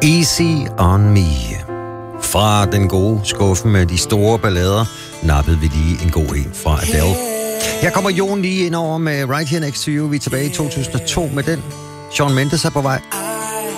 Easy on me. Fra den gode skuffe med de store ballader, nappede vi lige en god en fra Adele. Her kommer Jon lige ind over med Right Here Next to You. Vi er tilbage i 2002 med den. Shawn Mendes er på vej.